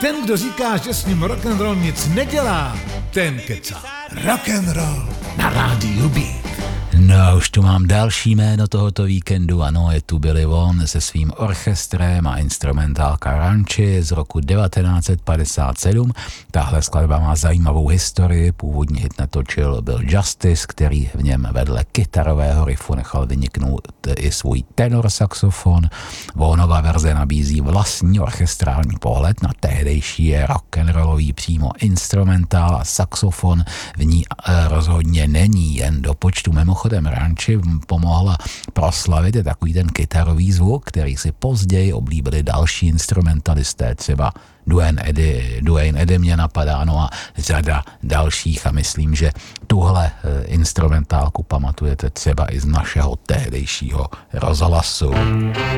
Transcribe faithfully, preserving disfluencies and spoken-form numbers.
ten, kdo říká, že s ním rock'n'roll nic nedělá, ten kecá. Rock'n'roll na rádiu Beat. No, už tu mám další jméno tohoto víkendu, ano, je tu Billy Vaughn se svým orchestrem a instrumentálka Ranchi z roku devatenáct set padesát sedm. Tahle skladba má zajímavou historii, původní hit natočil Bill Justice, který v něm vedle kytarového riffu nechal vyniknout i svůj tenor saxofon. Vaughnova verze nabízí vlastní orchestrální pohled na tehdejší rock'n'rollový přímo instrumentál a saxofon v ní rozhodně není, jen do počtu mimochodem Ranchi pomohla proslavit je takový ten kytarový zvuk, který si později oblíbili další instrumentalisté, třeba Duane Eddy, Duane Eddy mě napadá, no a řada dalších a myslím, že tuhle instrumentálku pamatujete třeba i z našeho tehdejšího rozhlasu.